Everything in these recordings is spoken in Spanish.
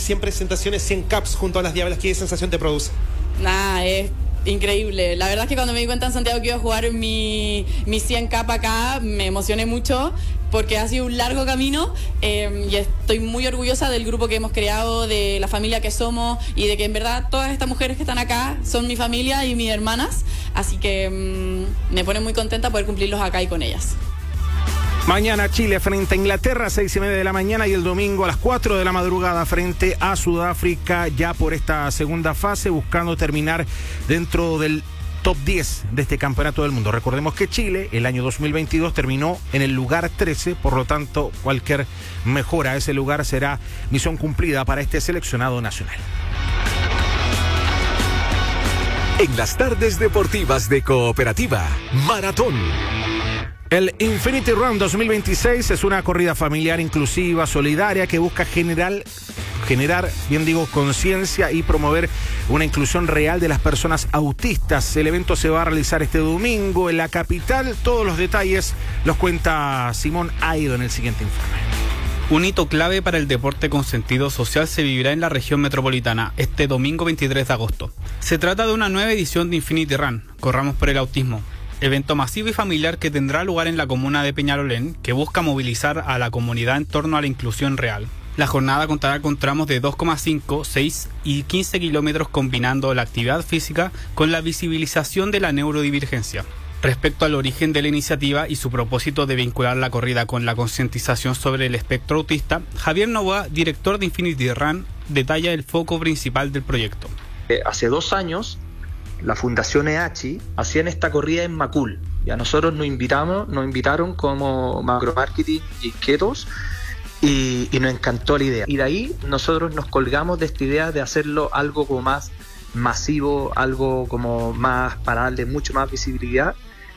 100 presentaciones, 100 caps junto a las Diablas. ¿Qué sensación te produce? Nada, es increíble. La verdad es que cuando me di cuenta en Santiago que iba a jugar mi 100 cap acá, me emocioné mucho porque ha sido un largo camino y estoy muy orgullosa del grupo que hemos creado, de la familia que somos y de que en verdad todas estas mujeres que están acá son mi familia y mis hermanas, así que me pone muy contenta poder cumplirlos acá y con ellas. Mañana Chile frente a Inglaterra, 6:30 de la mañana, y el domingo a las 4 de la madrugada frente a Sudáfrica, ya por esta segunda fase, buscando terminar dentro del top 10 de este campeonato del mundo. Recordemos que Chile el año 2022 terminó en el lugar 13, por lo tanto cualquier mejora a ese lugar será misión cumplida para este seleccionado nacional. En las tardes deportivas de Cooperativa, Maratón. El Infinity Run 2026 es una corrida familiar, inclusiva, solidaria, que busca generar, conciencia y promover una inclusión real de las personas autistas. El evento se va a realizar este domingo en la capital. Todos los detalles los cuenta Simón Aido en el siguiente informe. Un hito clave para el deporte con sentido social se vivirá en la región metropolitana este domingo 23 de agosto. Se trata de una nueva edición de Infinity Run, Corramos por el Autismo, evento masivo y familiar que tendrá lugar en la comuna de Peñalolén, que busca movilizar a la comunidad en torno a la inclusión real. La jornada contará con tramos de 2,5, 6 y 15 kilómetros, combinando la actividad física con la visibilización de la neurodivergencia. Respecto al origen de la iniciativa y su propósito de vincular la corrida con la concientización sobre el espectro autista, Javier Novoa, director de Infinity Run, detalla el foco principal del proyecto. Hace 2 años, la Fundación EACHI hacían esta corrida en Macul. Y a nosotros nos invitaron como Macromarketing y Ketos y nos encantó la idea. Y de ahí nosotros nos colgamos de esta idea de hacerlo algo como más masivo, algo como más para darle mucho más visibilidad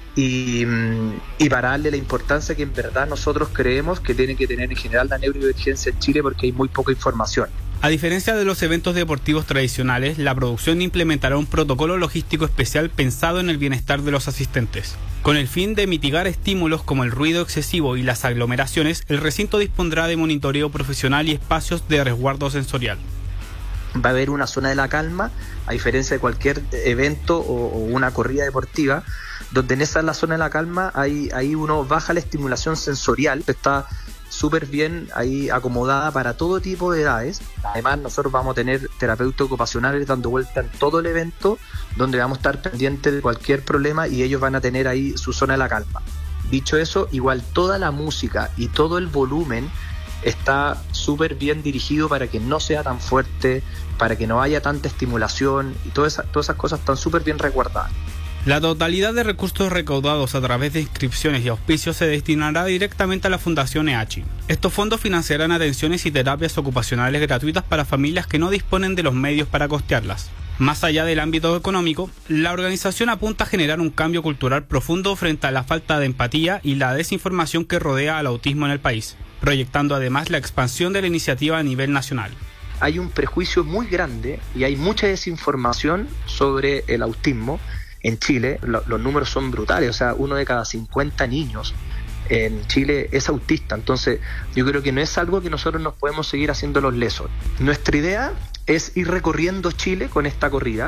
y para darle la importancia que en verdad nosotros creemos que tiene que tener en general la neurodivergencia en Chile, porque hay muy poca información. A diferencia de los eventos deportivos tradicionales, la producción implementará un protocolo logístico especial pensado en el bienestar de los asistentes. Con el fin de mitigar estímulos como el ruido excesivo y las aglomeraciones, el recinto dispondrá de monitoreo profesional y espacios de resguardo sensorial. Va a haber una zona de la calma, a diferencia de cualquier evento o una corrida deportiva, donde en la zona de la calma ahí uno baja la estimulación sensorial, está súper bien ahí acomodada para todo tipo de edades. Además, nosotros vamos a tener terapeutas ocupacionales dando vuelta en todo el evento, donde vamos a estar pendientes de cualquier problema y ellos van a tener ahí su zona de la calma. Dicho eso, igual toda la música y todo el volumen está súper bien dirigido para que no sea tan fuerte, para que no haya tanta estimulación, y todas esas cosas están súper bien resguardadas. La totalidad de recursos recaudados a través de inscripciones y auspicios se destinará directamente a la Fundación EACHI. Estos fondos financiarán atenciones y terapias ocupacionales gratuitas para familias que no disponen de los medios para costearlas. Más allá del ámbito económico, la organización apunta a generar un cambio cultural profundo frente a la falta de empatía y la desinformación que rodea al autismo en el país, proyectando además la expansión de la iniciativa a nivel nacional. Hay un prejuicio muy grande y hay mucha desinformación sobre el autismo. En Chile los números son brutales, o sea, 1 de cada 50 niños en Chile es autista. Entonces yo creo que no es algo que nosotros nos podemos seguir haciendo los lesos. Nuestra idea es ir recorriendo Chile con esta corrida,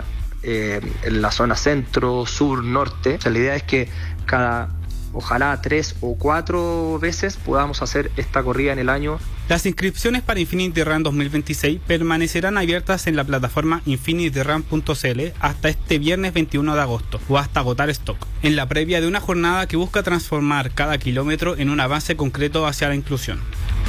en la zona centro, sur, norte. O sea, la idea es que ojalá 3 o 4 veces podamos hacer esta corrida en el año. Las inscripciones para Infinity Run 2026 permanecerán abiertas en la plataforma infinityrun.cl hasta este viernes 21 de agosto o hasta agotar stock, en la previa de una jornada que busca transformar cada kilómetro en un avance concreto hacia la inclusión.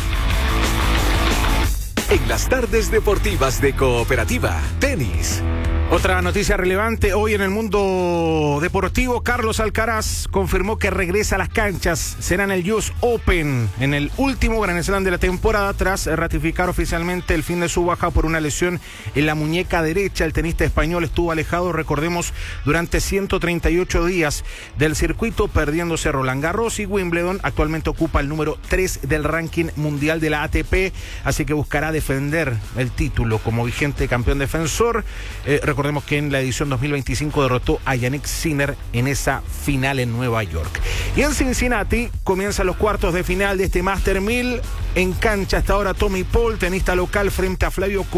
En las tardes deportivas de Cooperativa, tenis. Otra noticia relevante hoy en el mundo deportivo: Carlos Alcaraz confirmó que regresa a las canchas. Será en el US Open, en el último Grand Slam de la temporada, tras ratificar oficialmente el fin de su baja por una lesión en la muñeca derecha. El tenista español estuvo alejado, recordemos, durante 138 días del circuito, perdiéndose Roland Garros y Wimbledon. Actualmente ocupa el número 3 del ranking mundial de la ATP, así que buscará defender el título como vigente campeón defensor. Recordemos que en la edición 2025 derrotó a Yannick Sinner en esa final en Nueva York. Y en Cincinnati comienzan los cuartos de final de este Master 1000. En cancha hasta ahora Tommy Paul, tenista local, frente a Flavio